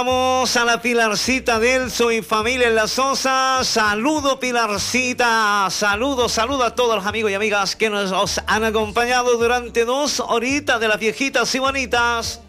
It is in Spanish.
Vamos a la Pilarcita Delso y familia en La Sosa. Saludo, Pilarcita. Saludo a todos los amigos y amigas que nos han acompañado durante 2 horitas de las viejitas y bonitas.